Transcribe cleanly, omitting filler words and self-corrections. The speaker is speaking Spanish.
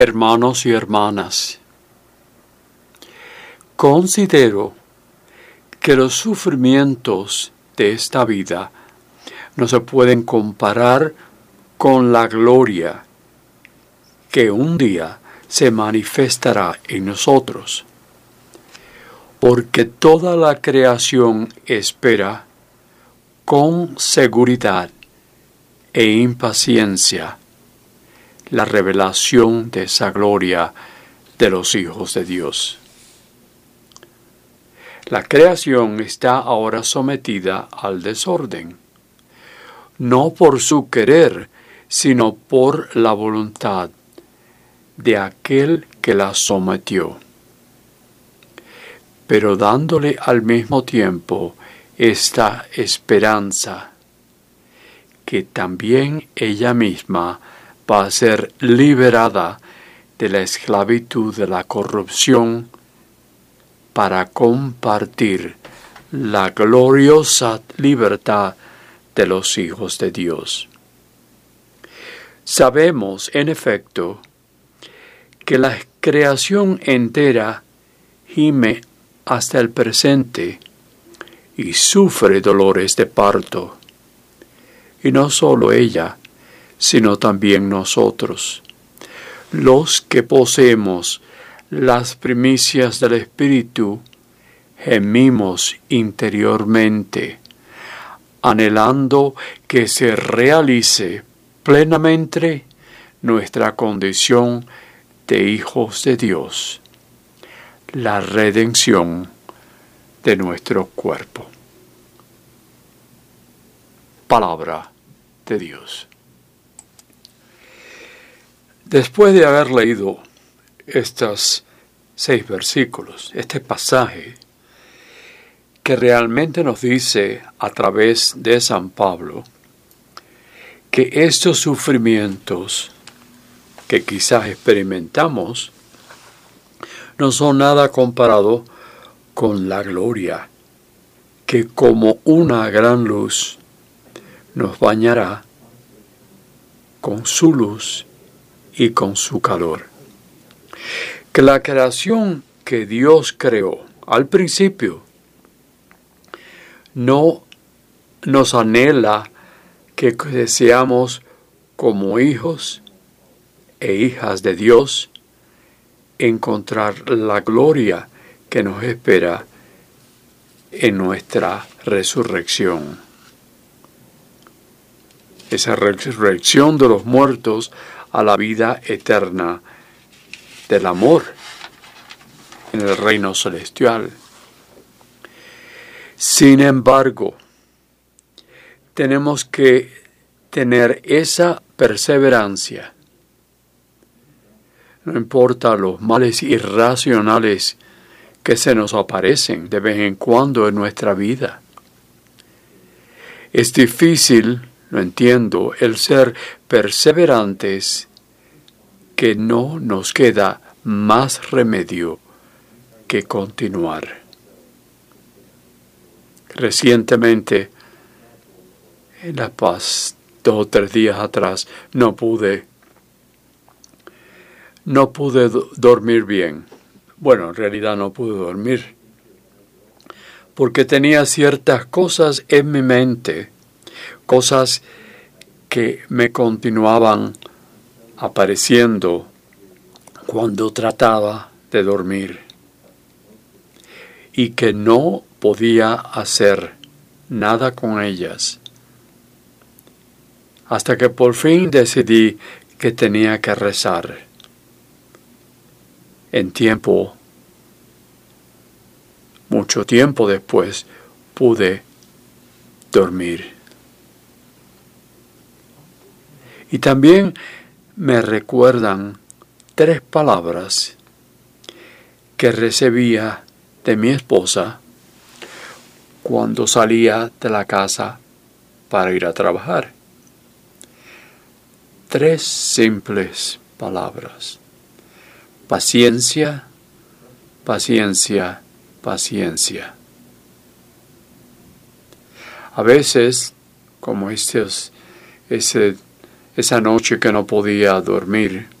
Hermanos y hermanas, considero que los sufrimientos de esta vida no se pueden comparar con la gloria que un día se manifestará en nosotros, porque toda la creación espera con seguridad e impaciencia la revelación de esa gloria de los hijos de Dios. La creación está ahora sometida al desorden, no por su querer, sino por la voluntad de aquel que la sometió, pero dándole al mismo tiempo esta esperanza, que también ella misma va a ser liberada de la esclavitud de la corrupción para compartir la gloriosa libertad de los hijos de Dios. Sabemos, en efecto, que la creación entera gime hasta el presente y sufre dolores de parto. Y no solo ella, sino también nosotros, los que poseemos las primicias del Espíritu, gemimos interiormente, anhelando que se realice plenamente nuestra condición de hijos de Dios, la redención de nuestro cuerpo. Palabra de Dios. Después de haber leído estos 6 versículos, este pasaje que realmente nos dice a través de San Pablo que estos sufrimientos que quizás experimentamos no son nada comparado con la gloria que como una gran luz nos bañará con su luz y con su calor. Que la creación que Dios creó al principio no nos anhela que seamos como hijos e hijas de Dios, encontrar la gloria que nos espera en nuestra resurrección. Esa resurrección de los muertos a la vida eterna del amor en el reino celestial. Sin embargo, tenemos que tener esa perseverancia. No importa los males irracionales que se nos aparecen de vez en cuando en nuestra vida. Es difícil, lo entiendo, el ser perseverantes, que no nos queda más remedio que continuar. Recientemente, en La Paz, 2 o 3 días atrás, no pude dormir bien. Bueno, en realidad no pude dormir, porque tenía ciertas cosas en mi mente, cosas que me continuaban apareciendo cuando trataba de dormir y que no podía hacer nada con ellas, hasta que por fin decidí que tenía que rezar. Mucho tiempo después, pude dormir. Y también me recuerdan 3 palabras que recibía de mi esposa cuando salía de la casa para ir a trabajar. 3 simples palabras: paciencia, paciencia, paciencia. A veces, como esa noche que no podía dormir,